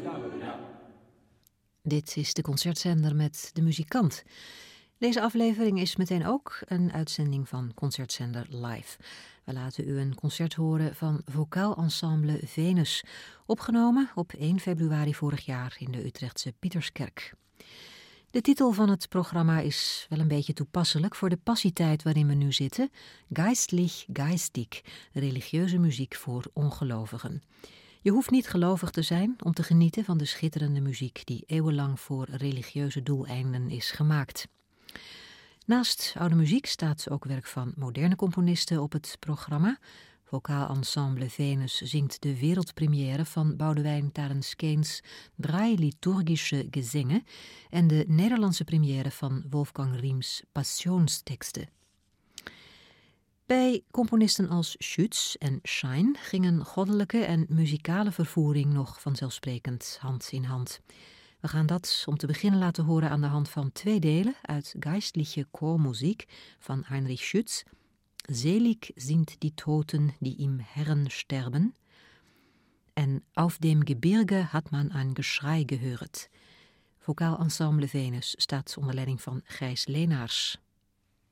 Dit is de concertzender met de muzikant. Deze aflevering is meteen ook een uitzending van Concertzender Live. We laten u een concert horen van Vocaal Ensemble Venus, opgenomen op 1 februari vorig jaar in de Utrechtse Pieterskerk. De titel van het programma is wel een beetje toepasselijk voor de passietijd waarin we nu zitten. Geistlich geistig, religieuze muziek voor ongelovigen. Je hoeft niet gelovig te zijn om te genieten van de schitterende muziek die eeuwenlang voor religieuze doeleinden is gemaakt. Naast oude muziek staat ook werk van moderne componisten op het programma. Vocaal Ensemble Venus zingt de wereldpremière van Boudewijn Tarens-Keens Drei liturgische Gesänge en de Nederlandse première van Wolfgang Riem's Passionsteksten. Bij componisten als Schütz en Schein gingen goddelijke en muzikale vervoering nog vanzelfsprekend hand in hand. We gaan dat om te beginnen laten horen aan de hand van 2 delen uit Geistliche Chormusik van Heinrich Schütz. Selig sind die Toten, die im Herrn sterben. En Auf dem Gebirge hat man ein Geschrei gehört. Vocaal Ensemble Venus staat onder leiding van Gijs Leenaars.